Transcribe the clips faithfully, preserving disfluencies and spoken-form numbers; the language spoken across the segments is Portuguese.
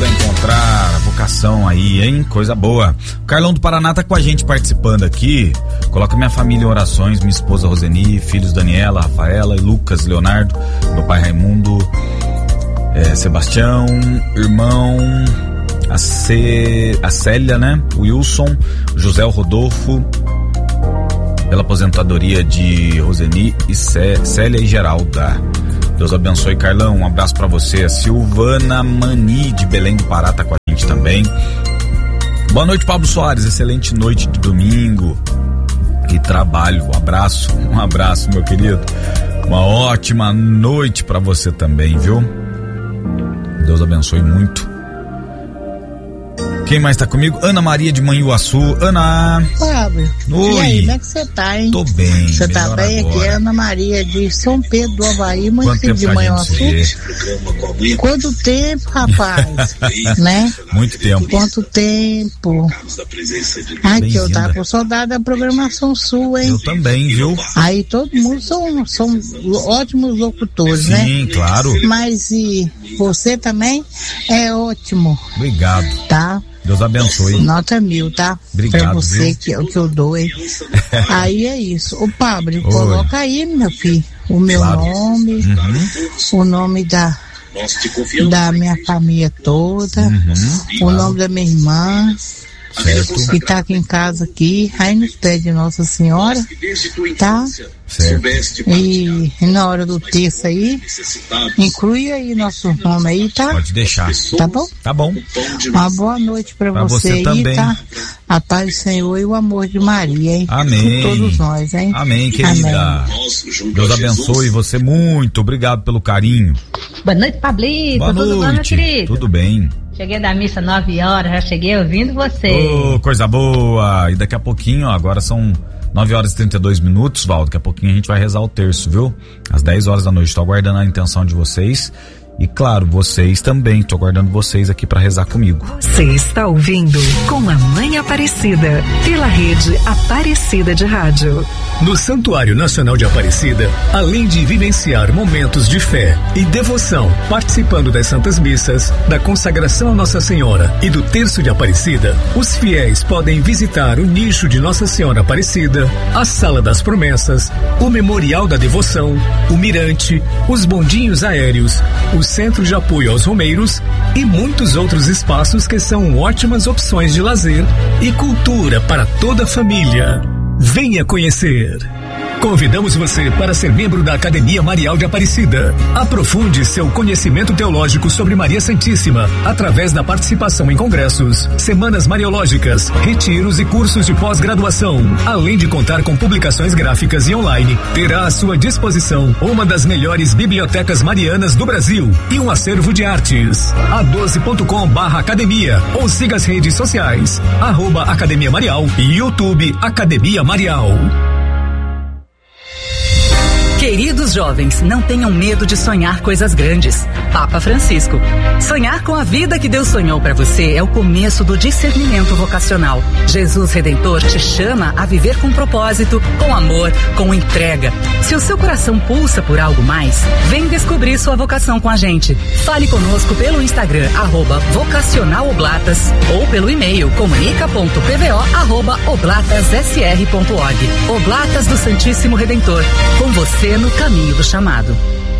a encontrar a vocação aí, hein? Coisa boa. O Carlão do Paraná tá com a gente participando aqui. Coloca minha família em orações, minha esposa Roseni, filhos Daniela, Rafaela e Lucas, Leonardo, meu pai Raimundo, é, Sebastião, irmão, a, C, a Célia, né? O Wilson, José o Rodolfo, pela aposentadoria de Roseni e Cé, Célia e Geralda. Deus abençoe, Carlão. Um abraço pra você. A Silvana Mani de Belém do Pará tá com a gente também. Boa noite, Pablo Soares. Excelente noite de domingo. Que trabalho. Um abraço. Um abraço, meu querido. Uma ótima noite pra você também, viu? Deus abençoe muito. Quem mais tá comigo? Ana Maria de Manhuaçu. Ana. Fábio. Oi. E aí, como é que você tá, hein? Tô bem. Você tá bem? Agora. Aqui é Ana Maria de São Pedro do Havaí, município de Manhuaçu. Quanto tempo, rapaz? Né? Muito tempo. Quanto tempo? Ai, que eu tava com saudade da programação sua, hein? Eu também, viu? Aí todo mundo são, são ótimos locutores, Sim, né? Sim, claro. Mas e você também é ótimo. Obrigado. Tá? Deus abençoe. Nota mil, tá? Obrigado, pra você, viu? que é o que eu dou, hein? Aí é isso. Ô, Pablo, coloca aí, meu filho, o meu claro. nome, uhum. o nome da, da minha família toda, uhum. o claro. nome da minha irmã, certo. Que tá aqui em casa aqui, aí nos pés de Nossa Senhora, tá? Certo. E na hora do texto aí, inclui aí nosso nome aí, tá? Pode deixar. Tá bom? Tá bom. Uma boa noite pra, pra você, você aí, também. Tá? A paz do Senhor e o amor de Maria, hein? Amém. Com todos nós, hein? Amém, querida. Amém. Deus abençoe você muito. Obrigado pelo carinho. Boa noite, Pablito. Boa Tudo noite. bom, meu querido? Tudo bem. Cheguei da missa nove horas, já cheguei ouvindo você. Ô, oh, coisa boa. E daqui a pouquinho, ó, agora são nove horas e trinta e dois minutos, Valdo. Daqui a pouquinho a gente vai rezar o terço, viu? Às dez horas da noite. Estou aguardando a intenção de vocês. E claro, vocês também. Estou aguardando vocês aqui para rezar comigo. Você está ouvindo Com a Mãe Aparecida, pela rede Aparecida de Rádio. No Santuário Nacional de Aparecida, além de vivenciar momentos de fé e devoção, participando das Santas Missas, da consagração a Nossa Senhora e do Terço de Aparecida, os fiéis podem visitar o nicho de Nossa Senhora Aparecida, a Sala das Promessas, o Memorial da Devoção, o Mirante, os bondinhos aéreos, o Centro de Apoio aos Romeiros e muitos outros espaços que são ótimas opções de lazer e cultura para toda a família. Venha conhecer! Convidamos você para ser membro da Academia Marial de Aparecida. Aprofunde seu conhecimento teológico sobre Maria Santíssima através da participação em congressos, semanas mariológicas, retiros e cursos de pós-graduação. Além de contar com publicações gráficas e online, terá à sua disposição uma das melhores bibliotecas marianas do Brasil e um acervo de artes. a doze ponto com barra academia ou siga as redes sociais, arroba Academia Marial e YouTube Academia Marial. Queridos jovens, não tenham medo de sonhar coisas grandes. Papa Francisco. Sonhar com a vida que Deus sonhou para você é o começo do discernimento vocacional. Jesus Redentor te chama a viver com propósito, com amor, com entrega. Se o seu coração pulsa por algo mais, vem descobrir sua vocação com a gente. Fale conosco pelo Instagram, arroba vocacionaloblatas, ou pelo e-mail comunica ponto p v o arroba oblatas s r ponto org. Oblatas do Santíssimo Redentor. Com você no caminho do chamado.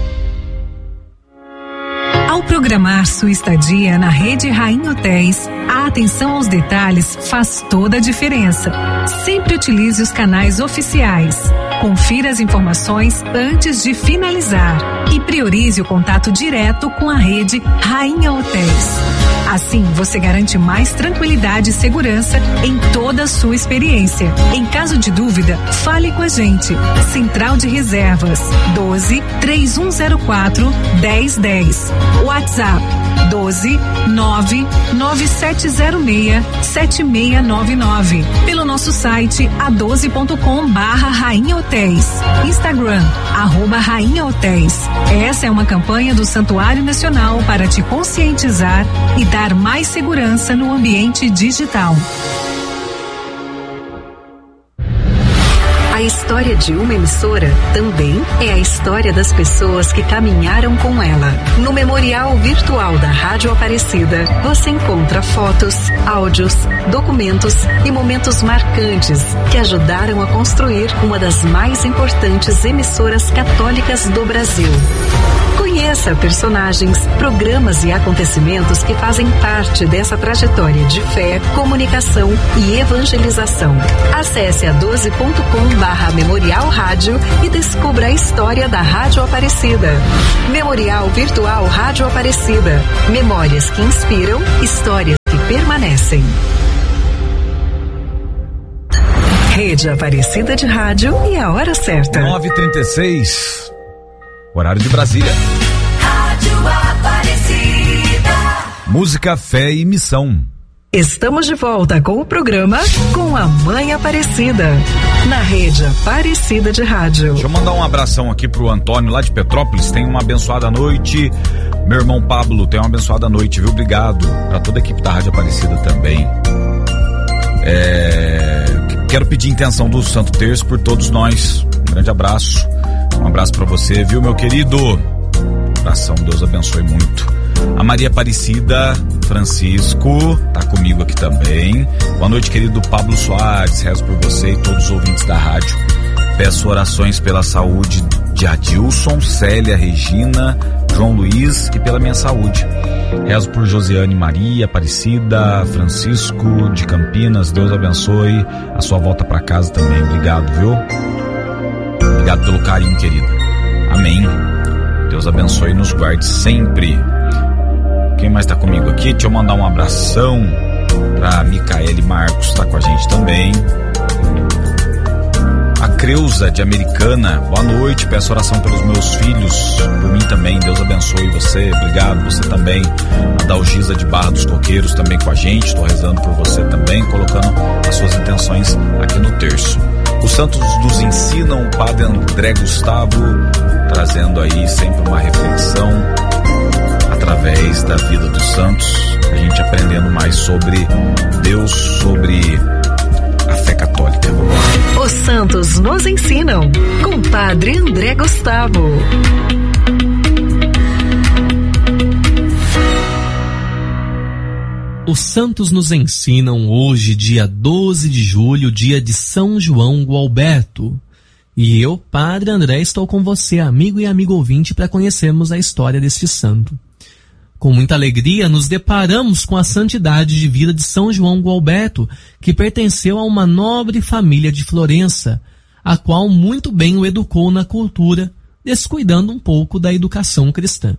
Ao programar sua estadia na rede Rainha Hotéis, a atenção aos detalhes faz toda a diferença. Sempre utilize os canais oficiais. Confira as informações antes de finalizar e priorize o contato direto com a rede Rainha Hotéis. Assim, você garante mais tranquilidade e segurança em toda a sua experiência. Em caso de dúvida, fale com a gente. Central de Reservas doze, três um zero quatro, dez dez. WhatsApp doze, nove, nove sete zero seis, sete seis nove nove. Pelo nosso site a doze ponto com barra Rainha Hotéis. Instagram, arroba Rainha Hotéis. Essa é uma campanha do Santuário Nacional para te conscientizar e dar mais segurança no ambiente digital. A história de uma emissora também é a história das pessoas que caminharam com ela. No Memorial Virtual da Rádio Aparecida, você encontra fotos, áudios, documentos e momentos marcantes que ajudaram a construir uma das mais importantes emissoras católicas do Brasil. Conheça personagens, programas e acontecimentos que fazem parte dessa trajetória de fé, comunicação e evangelização. Acesse a doze ponto com barra Memorial Rádio e descubra a história da Rádio Aparecida. Memorial Virtual Rádio Aparecida. Memórias que inspiram, histórias que permanecem. Rede Aparecida de Rádio e a hora certa. nove e trinta e seis, horário de Brasília. Rádio Aparecida. Música, fé e missão. Estamos de volta com o programa Com a Mãe Aparecida, na Rede Aparecida de Rádio. Deixa eu mandar um abração aqui pro Antônio lá de Petrópolis. Tem uma abençoada noite. Meu irmão Pablo, tem uma abençoada noite, viu? Obrigado. Pra toda a equipe da Rádio Aparecida também. É... Quero pedir intenção do Santo Terço por todos nós. Um grande abraço. Um abraço pra você, viu, meu querido? Abração, Deus abençoe muito. A Maria Aparecida Francisco tá comigo aqui também. Boa noite, querido Pablo Soares. Rezo por você e todos os ouvintes da rádio. Peço orações pela saúde de Adilson, Célia, Regina, João Luiz e pela minha saúde. Rezo por Josiane Maria Aparecida Francisco de Campinas. Deus abençoe a sua volta para casa também. Obrigado, viu? Obrigado pelo carinho, querido. Amém. Deus abençoe e nos guarde sempre. Quem mais tá comigo aqui? Deixa eu mandar um abração pra Micaele Marcos, tá com a gente também. A Creuza de Americana, boa noite, peço oração pelos meus filhos, por mim também, Deus abençoe você, obrigado, você também. A Dalgisa de Barra dos Coqueiros também com a gente, estou rezando por você também, colocando as suas intenções aqui no terço. Os santos nos ensinam, o padre André Gustavo, trazendo aí sempre uma reflexão através da vida dos santos, a gente aprendendo mais sobre Deus, sobre a fé católica. Vamos lá. Os santos nos ensinam, com o padre André Gustavo. Os santos nos ensinam hoje, dia doze de julho, dia de São João Gualberto. E eu, padre André, estou com você, amigo e amigo ouvinte, para conhecermos a história deste santo. Com muita alegria, nos deparamos com a santidade de vida de São João Gualberto, que pertenceu a uma nobre família de Florença, a qual muito bem o educou na cultura, descuidando um pouco da educação cristã.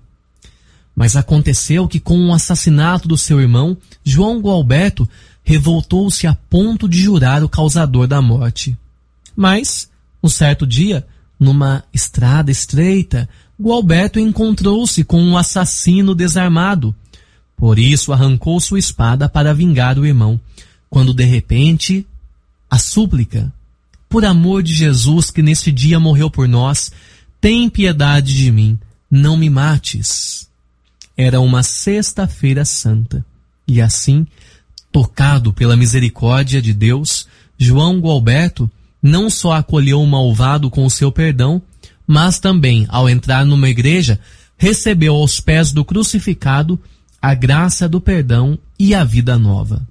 Mas aconteceu que com o assassinato do seu irmão, João Gualberto revoltou-se a ponto de jurar o causador da morte. Mas, um certo dia, numa estrada estreita, Gualberto encontrou-se com um assassino desarmado. Por isso arrancou sua espada para vingar o irmão, quando de repente, a súplica: por amor de Jesus que neste dia morreu por nós, tem piedade de mim, não me mates. Era uma sexta-feira santa, e assim, tocado pela misericórdia de Deus, João Gualberto não só acolheu o malvado com o seu perdão, mas também, ao entrar numa igreja, recebeu aos pés do crucificado a graça do perdão e a vida nova.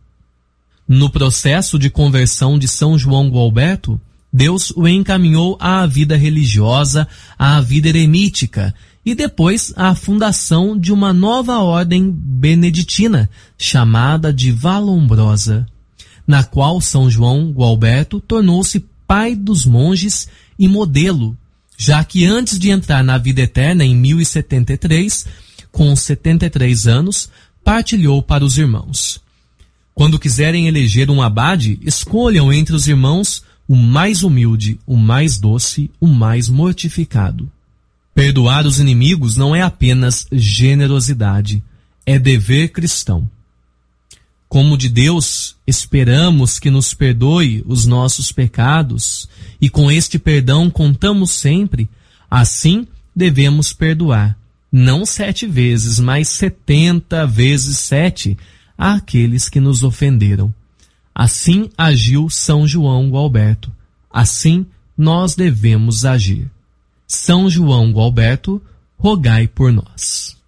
No processo de conversão de São João Gualberto, Deus o encaminhou à vida religiosa, à vida eremítica, e depois à fundação de uma nova ordem beneditina, chamada de Vallombrosa, na qual São João Gualberto tornou-se pai dos monges e modelo, já que antes de entrar na vida eterna em mil e setenta e três, com setenta e três anos, partilhou para os irmãos. Quando quiserem eleger um abade, escolham entre os irmãos o mais humilde, o mais doce, o mais mortificado. Perdoar os inimigos não é apenas generosidade, é dever cristão. Como de Deus esperamos que nos perdoe os nossos pecados, e com este perdão contamos sempre, assim devemos perdoar, não sete vezes, mas setenta vezes sete, àqueles que nos ofenderam. Assim agiu São João Gualberto, assim nós devemos agir. São João Gualberto, rogai por nós.